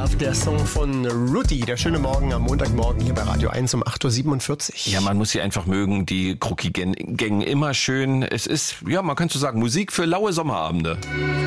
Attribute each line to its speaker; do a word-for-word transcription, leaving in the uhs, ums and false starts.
Speaker 1: Love, der Song von Rudy. Der schöne Morgen am Montagmorgen hier bei Radio eins um acht Uhr siebenundvierzig.
Speaker 2: Ja, man muss sie einfach mögen, die Krucki-Gang immer schön. Es ist, ja, man könnte so sagen, Musik für laue Sommerabende.